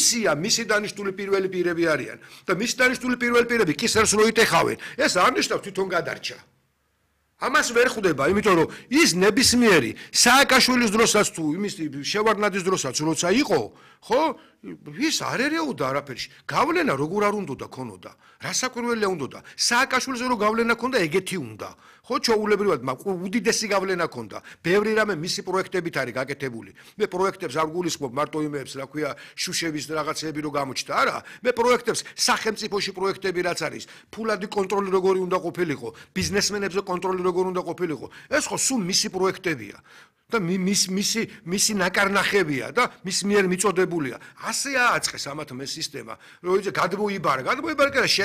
მისი დანიშნული პირველი პირები არიან და მისი დანიშნული პირველი პირები კისერს რო იტეხავენ, ეს არ ნიშნავს თვითონ გადარჩა. ამას ვერ ხვდება, იმიტომ რომ ის ნებისმიერი სააკაშვილის დროსაც თუ იმის შევარდნაძის დროსაც როცა იყო, ხო? ის არ ერეოდა არაფერში. გავლენა როგორ არ უნდა ქონოდა? რა საკვირველია უნდა? სააკაშვილზე რო გავლენა ქონდა, ეგეთი უნდა. ხო, ჩაულებრივად, მაგრამ უდიდესი გავლენა ქონდა. ბევრი რამე მისი პროექტებით არის გაკეთებული. მე პროექტებს არ გულისხმობ მარტო იმებს, რა ქვია, შუშევის რაღაცები რო გამოჩნდა, არა. მე პროექტებს სახელმწიფოში პროექტები რაც არის, ფულადი კონტროლი როგორი უნდა ყოფილიყო, ბიზნესმენებზე კონტროლი როგორ უნდა ყოფილიყო. ეს ხო სულ მისი პროექტებია. და მისი ნაკარნახებია და მის მიერ მიწოდებულია. ასე ააწყეს ამათ მე სისტემა, რომ იცი გადმოიბარა კი არა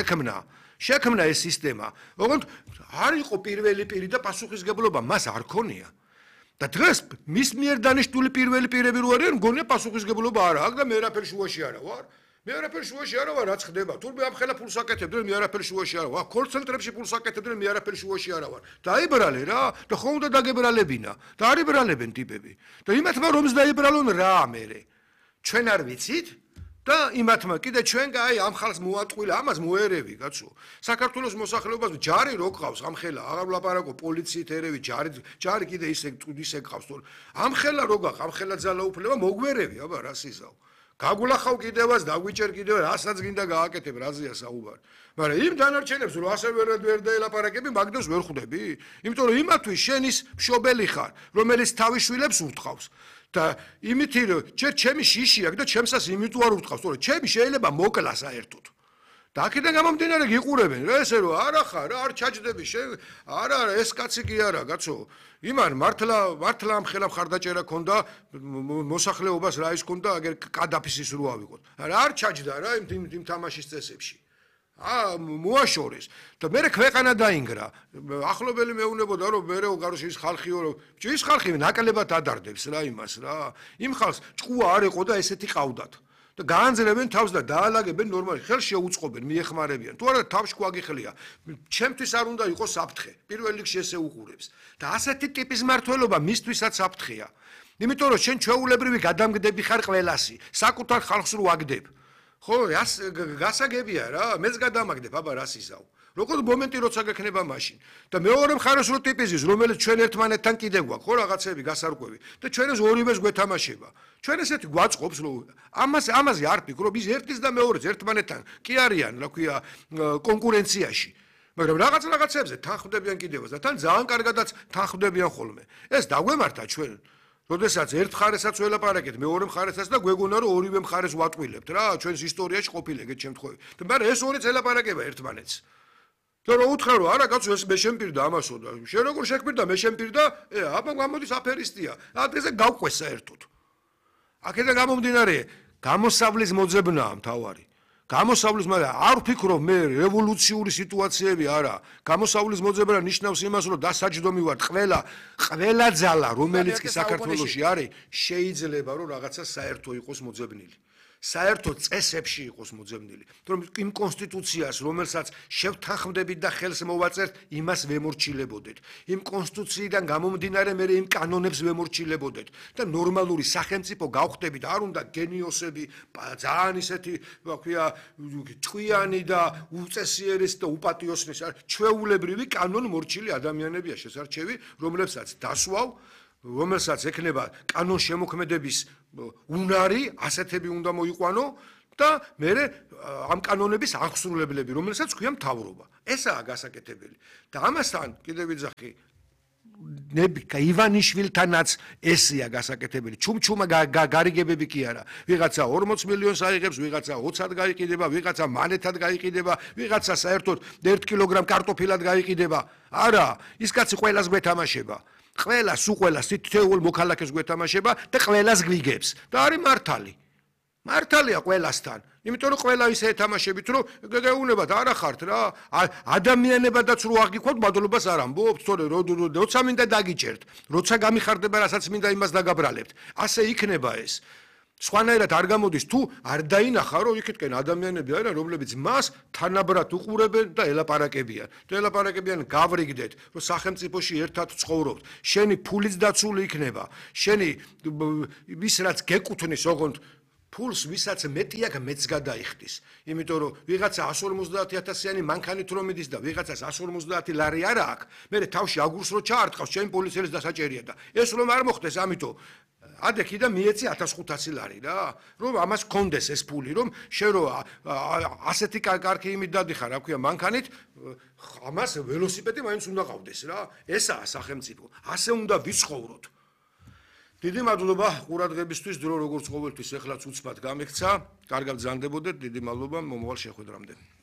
შექმნა ეს სისტემა. ოღონდ არ იყო პირველი პირი და პასუხისგებლობა მას არ ქონია. და დღეს მის მიერ დანიშნული პირველი პირები რო არიან, მგონია პასუხისგებლობა არა აქვს და მე რაფერ შუაში არა ვარ. მე არაფერ შუაში არა ვარ, რაც ხდება. თურმე ამ ხელა ფულს აკეთებ, მე არაფერ შუაში არა ვარ. კოლცენტრებში ფულს აკეთებ, მე არაფერ შუაში არა ვარ. დაიბრალე რა და ხო უნდა დაგებრალებინა და არ იბრალებენ ტიპები. და იმათმა რომს დაიბრალონ რა მერე. ჩვენ არ ვიცით და იმათმა კიდე ჩვენ აი ამ ხალხს მოატყვილა, ამას მოერევი, კაცო. საქართველოს მოსახლეობას ჯარი რო გყავს ამ ხელა, აღარ ვლაპარაკო პოლიციით ერევი, ჯარი კიდე ისე გყავს. ამ ხელა რო გაყ, ამ ხელა ძალაუფლება მოგვერევი, აბა რა სიზავ. გაგულახავ კიდევაც, დაგვიჭერ კიდევ, რასაც გინდა გააკეთებ, რაზეა საუბარი. მაგრამ იმ დანარჩენებს რო ასე ვერ დაელაპარაკები, მაგდროს ვერ ხვდები? იმიტომ რომ იმათთვის შენ ის მშობელი ხარ, რომელიც თავის შვილებს ურტყავს. და იმითი რომ ჩემი შიში აქვს და ჩემსაც იმიტომ არ ურტყავს, თორე ჩემი შეიძლება მოკლა საერთოდ. და აქედან გამომდინარე გიყურებენ რა ესე რომ არა ხარ, არ ჩაჯდები შენ, არა ეს კაცი კი არა, კაცო. იმან მართლა ამ ხელა მხარდაჭერა ქონდა მოსახლეობას რა ის ქონდა, აგერ კადაფის ის რო ავიღოთ. არ ჩაჯდა რა იმ თამაშის წესებში. მოაშორეს და მე ქვეყანა დაინგრა. ახლობელი მეუნებოდა რომ მე გარშ ის ხალხიო რომ ის ხალხი ნაკლებად ადარდებს რა იმას რა. იმ ხალხს ჭკუა არ იყო და ესეთი ყავდათ. და გაანძლებენ თავს და დაალაგებენ ნორმალი ხელს შეუწყობენ მიეხმარებიან თუ არა თავს გვაგიხლია ჩემთვის არ უნდა იყოს საფრთხე პირველ რიგში ესე უყურებს და ასეთი ტიპის მართლობა მისთვისაც საფრთხეა იმიტომ რომ შენ ჩვეულებრივი გადამგდები ხარ ყველასი საკუთარ ხალხს რო აგდებ ხო გასაგებია რა მეც გადამაგდებ აბა რას ისავ როგორ მომენტი როცა გექნება მაშინ და მეორე მხარეს რო ტიპიზის რომელიც ჩვენ ერთმანეთთან კიდე გვაქვს ხო რაღაცები გასარკვევი და ჩვენ ეს ორივეს გვეთამაშება ჩვენ ესეთი გვაწყობს რომ ამაზე არ ფიქრობ ის ერთის და მეორეს ერთმანეთთან კი არიან რა ქვია კონკურენციაში მაგრამ რაღაცებზე თანხმდებიან კიდევაც და თან ძალიან კარგადაც თანხმდებიან ხოლმე ეს დაგვემართა ჩვენ როდესაც ერთ მხარესაც ველაპარაკეთ მეორე მხარესაც და გვეგონა რომ ორივე მხარეს ვატყვილებთ რა ჩვენს ისტორიაში ყოფილი ეგეთ შემთხვევები და მაგრამ ეს ორიც ელაპარაკება ერთმანეთს და რო უთხრა რომ არა კაცო ეს მე შემპირდა ამასო და შენ როგორ შექმნიდა მე შემპირდა აბა გამოდის აფერისტია ადრეზე გავყვეს საერთოდ აქედან გამომდინარე გამოსავლის მოძებნაა მთავარი გამოსავლის მაგრამ არ ვფიქრობ მე რევოლუციური სიტუაციები არა გამოსავლის მოძებნა ნიშნავს იმას რომ დასაჯდომი ვარ ყველა ძალა რომელიც კი საქართველოში არის შეიძლება რომ რაღაცა საერთო იყოს მოძებნილი საერთო წესებში იყოს მოძებნილი რომ იმ კონსტიტუციას რომელსაც შევთანხმდებით და ხელს მოვაწერთ იმას ვემორჩილებოდეთ იმ კონსტიტუციიდან გამომდინარე მე იმ კანონებს ვემორჩილებოდეთ და ნორმალური სახელმწიფო გავხდებით არ უნდა გენიოსები ძალიან ისეთი რა ქვია ჭკვიანი და უწესიერეს და უპატიოსნეს ჩვეულებრივი კანონმორჩილი ადამიანებია შესარჩევი რომლებსაც დასვავ რომელსაც ექნება კანონ შემოქმედების უნარი ასეთები უნდა მოიყვანო და მე ამ კანონების აღსრულებლები რომელსაც ქვია მთავრობა ესაა გასაკეთებელი და ამასთან კიდევ ვიძახი ივანიშვილთანაც ესია გასაკეთებელი ჩუმჩუმა გარიგებები კი არა ვიღაცა 40 მილიონს აიღებს ვიღაცა 20-ად გაიყიდება ვიღაცა მანეთად გაიყიდება ვიღაცა საერთოდ 1 კილოგრამ კარტოფილად გაიყიდება არა ის კაცი ყველას გვეთამაშება ყველას უყველას თითოეულ მოქალაქეს გვეთამაშება და ყველას გვიგებს და არის მართალია ყველასთან იმიტომ რომ ყველა ისე ეთამაშებით რომ გეუნებათ არა ხართ რა ადამიანებადაც რო აღიქვათ მადლობას არ ამბობთ თორე როცა მინდა დაგიჭერთ როცა გამიხარდება რასაც მინდა იმას დაგაბრალებთ ასე იქნება ეს სხვანაირად არ გამოდის თუ არ დაინახა რომ იქითკენ ადამიანები არიან რომლებიც მას თანაბრად უყურებენ და ელაპარაკებიან გავრიგდეთ რომ სახელმწიფოში ერთად ცხოვრობთ შენი ფულიც დაცული იქნება შენი ის რაც გეკუთვნის ოღონდ ფულს ვისაც მეტი აქვს მეც გადაიხდის. იმიტომ რომ ვიღაცა 150.000-იანი მანქანით რომ მიდის და ვიღაცას 150 ლარი არა აქვს, მე თავში აგურს რო ჩაარტყავს, ჩემი პოლიციელის დასაჭერია და ეს რომ არ მოხდეს, ამიტომ ადექი და მიეცი 1500 ლარი რა. რომ ამას გქონდეს ეს ფული, რომ შენ რო ასეთი კარგი იმით დადიხარ, რა ქვია, მანქანით, ამას ველოსიპედი მაინც უნდა ყავდეს რა. ესაა სახელმწიფო. ასე უნდა ვიცხოვროთ. დიდი მადლობა ყურადღებისთვის, დრო როგორც ყოველთვის ეხლაც უცბად გამექცა. კარგად ბრძანდებოდეთ, დიდი მადლობა მომავალ შეხვედრამდე.